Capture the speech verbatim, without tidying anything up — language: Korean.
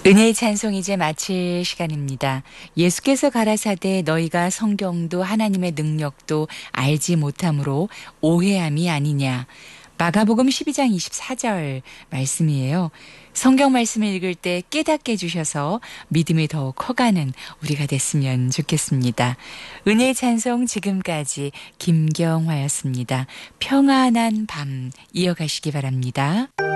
은혜의 찬송 이제 마칠 시간입니다. 예수께서 가라사대 너희가 성경도 하나님의 능력도 알지 못함으로 오해함이 아니냐. 마가복음 십이 장 이십사 절 말씀이에요. 성경 말씀을 읽을 때 깨닫게 해주셔서 믿음이 더욱 커가는 우리가 됐으면 좋겠습니다. 은혜의 찬송 지금까지 김경화였습니다. 평안한 밤 이어가시기 바랍니다.